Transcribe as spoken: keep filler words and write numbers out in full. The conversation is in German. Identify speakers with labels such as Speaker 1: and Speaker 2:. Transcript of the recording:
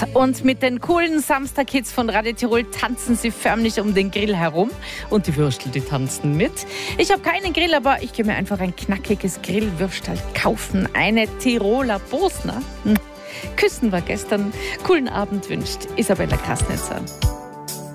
Speaker 1: Und mit den coolen Samstag-Hits von Radio Tirol tanzen sie förmlich um den Grill herum. Und die Würstel, die tanzen mit. Ich habe keinen Grill, aber ich gehe mir einfach ein knackiges Grillwürstel kaufen. Eine Tiroler Bosner. Hm. Küssen war gestern. Coolen Abend wünscht Isabella Krasnitzer.